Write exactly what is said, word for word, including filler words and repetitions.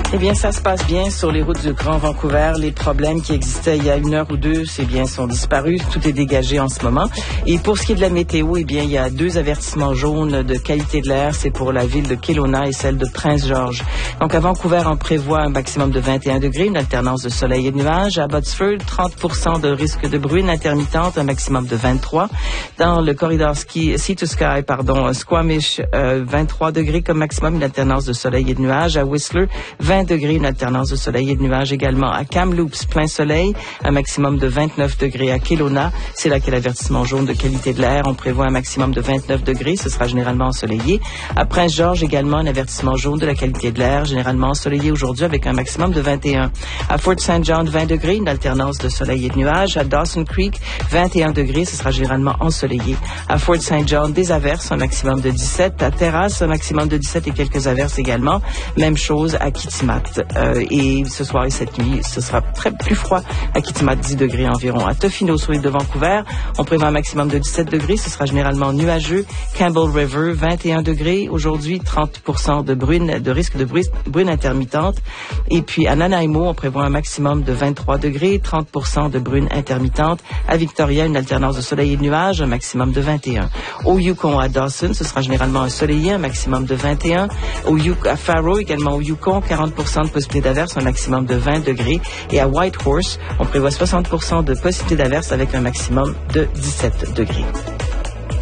Eh bien, ça se passe bien sur les routes du Grand Vancouver. Les problèmes qui existaient il y a une heure ou deux, c'est bien, sont disparus. Tout est dégagé en ce moment. Et pour ce qui est de la météo, eh bien, il y a deux avertissements jaunes de qualité de l'air. C'est pour la ville de Kelowna et celle de Prince-Georges. Donc, à Vancouver, on prévoit un maximum de vingt et un degrés, une alternance de soleil et de nuages. À Abbotsford, trente pour cent de risque de bruine intermittente, un maximum de vingt-trois. Dans le corridor ski, Sea to Sky, pardon, Squamish, euh, vingt-trois degrés comme maximum, une alternance de soleil et de nuages. À Whistler, vingt degrés, une alternance de soleil et de nuages également. À Kamloops, plein soleil, un maximum de vingt-neuf degrés. À Kelowna, c'est là qu'est l'avertissement jaune de qualité de l'air. On prévoit un maximum de vingt-neuf degrés. Ce sera généralement ensoleillé. À Prince-Georges, également, un avertissement jaune de la qualité de l'air, généralement ensoleillé aujourd'hui avec un maximum de vingt et un. À Fort Saint John, vingt degrés, une alternance de soleil et de nuages. À Dawson Creek, vingt et un degrés. Ce sera généralement ensoleillé. À Fort Saint John, des averses, un maximum de dix-sept. À Terrace, un maximum de dix-sept et quelques averses également. Même chose à Kitimat. Euh, et ce soir et cette nuit, ce sera très plus froid à Kitimat, dix degrés environ. À Tofino, sur l'île de Vancouver, on prévoit un maximum de dix-sept degrés. Ce sera généralement nuageux. Campbell River, vingt et un degrés. Aujourd'hui, trente pour cent de bruine, de risque de bruine, bruine intermittente. Et puis à Nanaimo, on prévoit un maximum de vingt-trois degrés, trente pour cent de bruine intermittente. À Victoria, une alternance de soleil et de nuages, un maximum de vingt et un. Au Yukon, à Dawson, ce sera généralement ensoleillé, un maximum de vingt et un. Au Yukon, à Faro, également au Yukon, quarante pour cent de possibilité d'averse, un maximum de vingt degrés. Et à Whitehorse, on prévoit soixante pour cent de possibilité d'averse avec un maximum de dix-sept degrés.